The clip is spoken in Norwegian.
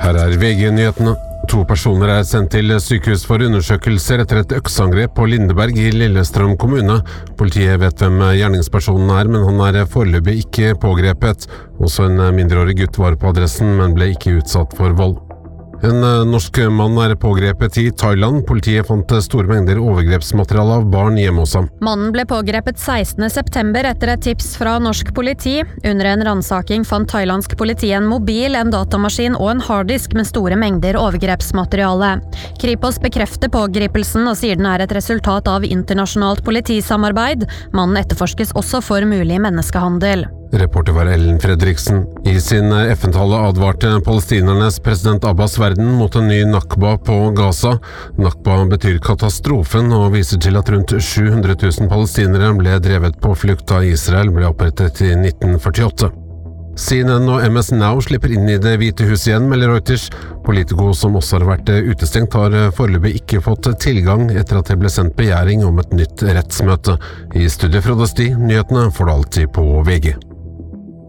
Her VG-nyhetene. 2 personer sendt til sykehus for undersøkelser etter et økseangrep på Lindeberg i Lillestrøm kommune. Politiet vet hvem gjerningspersonen men han foreløpig ikke pågrepet. Også en mindreårig gutt var på adressen, men ble ikke utsatt for vold. En norsk mann pågrepet i Thailand. Politiet fant store mengder overgrepsmateriale av barn hjemme hos ham. Mannen ble pågrepet 16. september etter et tips fra norsk politi. Under en ransaking fant thailandsk politi en mobil, en datamaskin og en harddisk med store mengder overgrepsmateriale. Kripos bekrefter pågripelsen og sier den et resultat av internasjonalt politisamarbeid. Mannen etterforskes også for mulig menneskehandel. Reporter var Ellen Fredriksen. I sin FN-tale advarte palestinernes president Abbas verden mot en ny Nakba på Gaza. Nakba betyr katastrofen og viser til at rundt 700 000 palestinere ble drevet på flukt da Israel ble opprettet i 1948. CNN og MS Now slipper inn i Det hvite hus igjen, melder Reuters. Politico som også har vært utestengt har foreløpig ikke fått tilgang etter at det ble sendt begjæring om et nytt rettsmøte. I studiet fra Sti, nyhetene får du alltid på VG.